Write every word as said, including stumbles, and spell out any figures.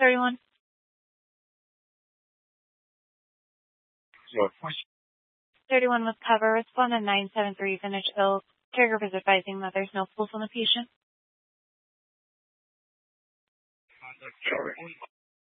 thirty-one. What? thirty-one with cover. Respondent nine seven three, Vintage ill. Caregivers advising that there's no pulse on the patient. Sorry.